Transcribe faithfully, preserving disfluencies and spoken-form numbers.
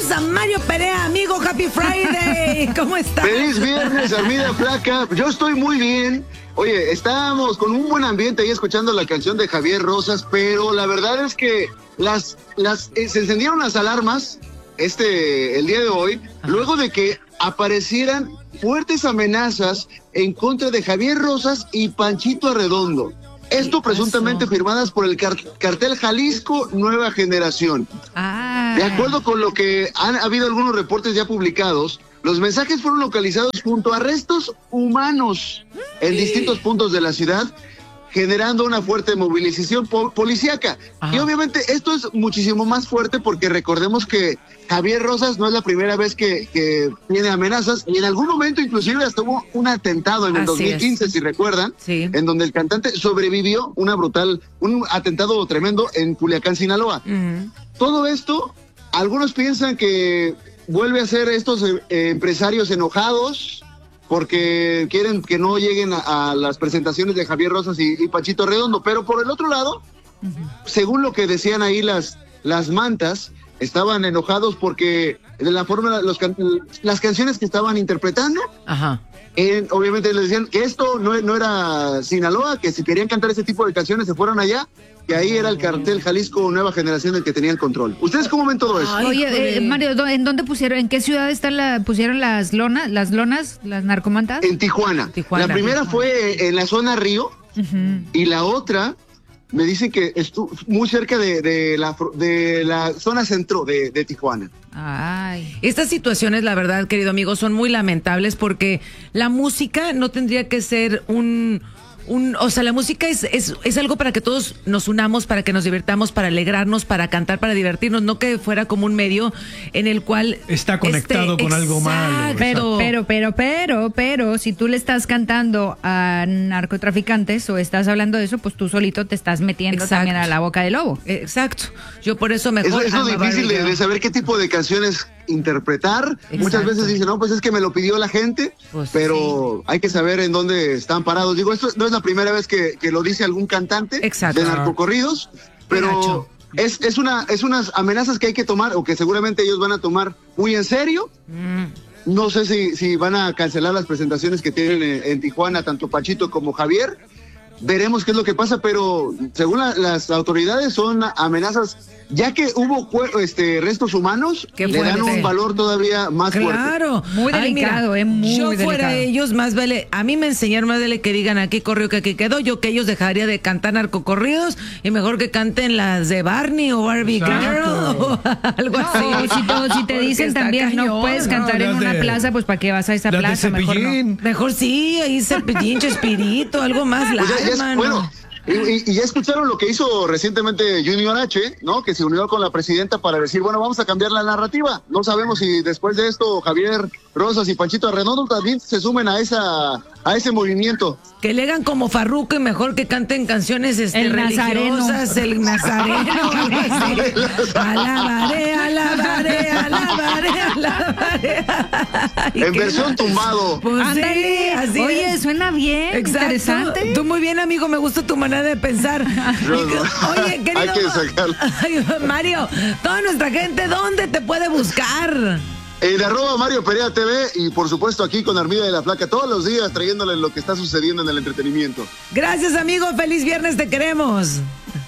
tenemos a Mario Perea, amigo. Happy Friday. ¿Cómo estás? Feliz viernes, Armida Flaca. Yo estoy muy bien. Oye, estábamos con un buen ambiente ahí escuchando la canción de Javier Rosas, pero la verdad es que las, las eh, se encendieron las alarmas este el día de hoy, ajá, luego de que aparecieran fuertes amenazas en contra de Javier Rosas y Panchito Arredondo. Esto presuntamente firmadas por el cartel Jalisco Nueva Generación. Ah. De acuerdo con lo que han habido algunos reportes ya publicados, los mensajes fueron localizados junto a restos humanos en distintos puntos de la ciudad, generando una fuerte movilización po- policíaca. Ajá. Y obviamente esto es muchísimo más fuerte porque recordemos que Javier Rosas no es la primera vez que, que tiene amenazas, y en algún momento inclusive hasta hubo un atentado en el Así dos mil quince, es. si recuerdan, sí, en donde el cantante sobrevivió una brutal, un atentado tremendo en Culiacán, Sinaloa. Uh-huh. Todo esto, algunos piensan que vuelve a ser estos eh, empresarios enojados porque quieren que no lleguen a, a las presentaciones de Javier Rosas y, y Panchito Redondo, pero por el otro lado, uh-huh, según lo que decían ahí las, las mantas, estaban enojados porque de la forma, los can, las canciones que estaban interpretando, ajá, eh, obviamente les decían que esto no, no era Sinaloa, que si querían cantar ese tipo de canciones se fueran allá, que ahí era el cartel Jalisco Nueva Generación el que tenía el control. ¿Ustedes cómo ven todo eso? Oye, eh, Mario, ¿en dónde pusieron, en qué ciudad están la, pusieron las lonas, las lonas, las narcomantas? En Tijuana. Tijuana. La primera Tijuana. fue en la zona Río, uh-huh, y la otra me dicen que estuvo muy cerca de, de, la, de la zona centro de, de Tijuana. Ay. Estas situaciones, la verdad, querido amigo, son muy lamentables porque la música no tendría que ser un... Un, o sea, la música es, es, es algo para que todos nos unamos, para que nos divirtamos, para alegrarnos, para cantar, para divertirnos, no que fuera como un medio en el cual está conectado este, con algo malo. Pero, pero, pero, pero, pero, si tú le estás cantando a narcotraficantes o estás hablando de eso, pues tú solito te estás metiendo exacto, también a la boca del lobo. Exacto. Yo por eso mejor. Es, es lo difícil de, de saber qué tipo de canciones interpretar. Exacto. Muchas veces dicen, no, pues es que me lo pidió la gente, pues pero sí, hay que saber en dónde están parados. Digo, esto no es la primera vez que, que lo dice algún cantante Exacto. de narcocorridos, pero es, es, una, es unas amenazas que hay que tomar, o que seguramente ellos van a tomar muy en serio. Mm. No sé si, si van a cancelar las presentaciones que tienen en, en Tijuana, tanto Panchito como Javier. Veremos qué es lo que pasa, pero según la, las autoridades son amenazas, ya que hubo este restos humanos, le dan un valor todavía más claro, fuerte. Claro, muy delicado, es muy Yo delicado. fuera ellos, más vale, a mí me enseñaron más vale que digan aquí corrió que aquí quedó, yo que ellos dejaría de cantar narcocorridos y mejor que canten las de Barney o Barbie Girl o algo no, así. Si, todo, si te dicen también cañón, no puedes cantar no, en una de, plaza, pues para qué vas a esa plaza, mejor no. Mejor sí, ahí Cepillín, Chespirito, algo más largo. Pues ya, ya, bueno, y, y, y ya escucharon lo que hizo recientemente Junior H, ¿no? Que se unió con la presidenta para decir, bueno, vamos a cambiar la narrativa. No sabemos si después de esto Javier Rosas y Panchito Arredondo también se sumen a esa a ese movimiento. Que le hagan como Farruko y mejor que canten canciones este, el religiosas, nazareno. el nazareno, algo así. Alabaré, alabaré, alabaré, alabaré. En versión tumbado. Pues sí, así Oye, es. Suena bien, Exacto. interesante. Tú muy bien, amigo, me gusta tu manera de pensar. No, no. Oye, querido. Hay que sacarlo. Ay, Mario, toda nuestra gente, ¿dónde te puede buscar? En arroba Mario Perea T V y por supuesto aquí con Armida de la Flaca todos los días trayéndole lo que está sucediendo en el entretenimiento. Gracias, amigo. Feliz viernes, te queremos.